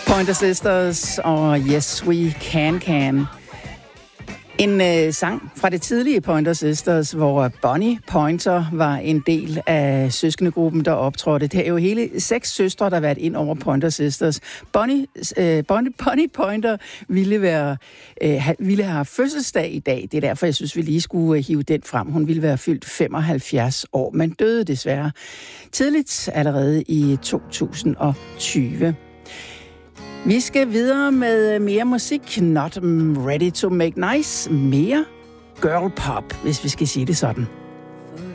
Pointer Sisters og Yes We Can. En sang fra det tidlige Pointer Sisters, hvor Bonnie Pointer var en del af søskendegruppen, der optrådte. Det er jo hele 6 søstre, der har været ind over Pointer Sisters. Bonnie Pointer ville have fødselsdag i dag. Det er derfor, jeg synes, vi lige skulle hive den frem. Hun ville være fyldt 75 år, men døde desværre tidligt allerede i 2020. Vi skal videre med mere musik. Not ready to make nice. Mere girl pop, hvis vi skal sige det sådan.